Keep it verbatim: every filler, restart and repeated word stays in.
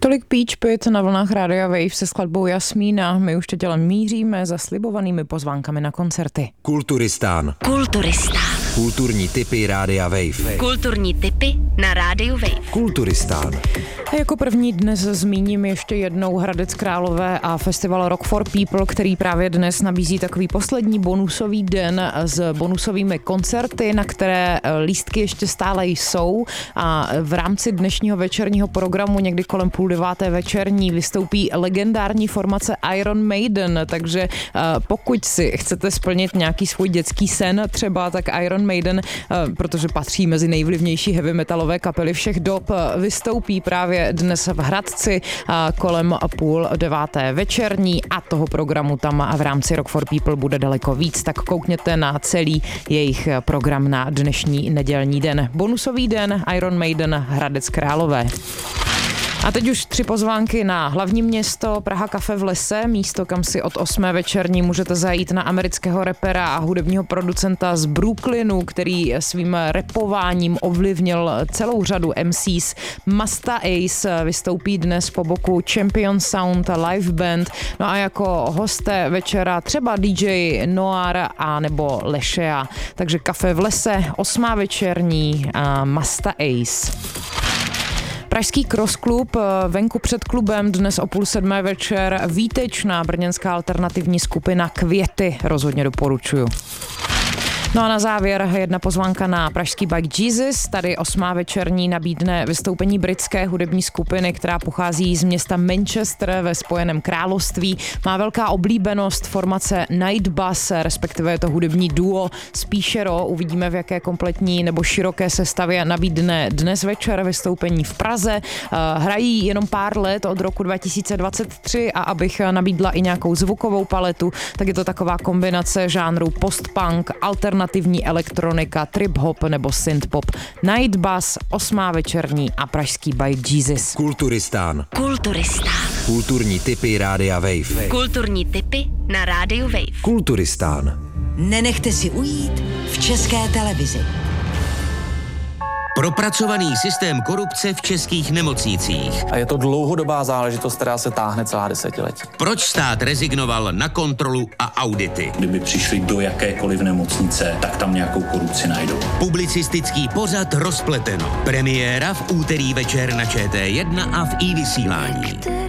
Tolik Peach Pit na vlnách Rádia Wave se skladbou Jasmína. My už teď ale míříme za slibovanými pozvánkami na koncerty. Kulturistán. Kulturistán. Kulturní tipy Rádia Wave. Kulturní tipy na Rádiu Wave. Kulturistán. A jako první dnes zmíním ještě jednou Hradec Králové a festival Rock for People, který právě dnes nabízí takový poslední bonusový den s bonusovými koncerty, na které lístky ještě stále jsou, a v rámci dnešního večerního programu někdy kolem půl deváté večerní vystoupí legendární formace Iron Maiden, takže pokud si chcete splnit nějaký svůj dětský sen třeba, tak Iron Maiden, protože patří mezi nejvlivnější heavy metalové kapely všech dob, vystoupí právě dnes v Hradci kolem půl deváté večerní a toho programu tam v rámci Rock for People bude daleko víc, tak koukněte na celý jejich program na dnešní nedělní den. Bonusový den Iron Maiden Hradec Králové. A teď už tři pozvánky na hlavní město Praha Kafe v lese, místo, kam si od osmé večerní můžete zajít na amerického rapera a hudebního producenta z Brooklynu, který svým rapováním ovlivnil celou řadu M Cs. Masta Ace vystoupí dnes po boku Champion Sound Live Band, no a jako hosté večera třeba D J Noir a nebo Lešea. Takže Kafe v lese, osmá večerní a Masta Ace. Pražský Cross Club venku před klubem dnes o půl sedmé večer, výtečná brněnská alternativní skupina Květy, rozhodně doporučuju. No a na závěr jedna pozvánka na pražský Bike Jesus. Tady osmá večerní nabídne vystoupení britské hudební skupiny, která pochází z města Manchester ve Spojeném království. Má velká oblíbenost formace Night Bus, respektive je to hudební duo Spíšero. Uvidíme, v jaké kompletní nebo široké sestavě nabídne dnes večer vystoupení v Praze. Hrají jenom pár let od roku dva tisíce dvacet tři a abych nabídla i nějakou zvukovou paletu, tak je to taková kombinace žánru post-punk, alternativní elektronika, trip-hop nebo synth-pop. Night Bus, osmá večerní a pražský Bike Jesus. Kulturistán. Kulturistán. Kulturní tipy Rádia Wave. Kulturní tipy na Rádiu Wave. Kulturistán. Nenechte si ujít v České televizi. Propracovaný systém korupce v českých nemocnicích. A je to dlouhodobá záležitost, která se táhne celá desetiletí. Proč stát rezignoval na kontrolu a audity? Kdyby přišli do jakékoliv nemocnice, tak tam nějakou korupci najdou. Publicistický pořad Rozpleteno. Premiéra v úterý večer na Č T jedna a v iVysílání.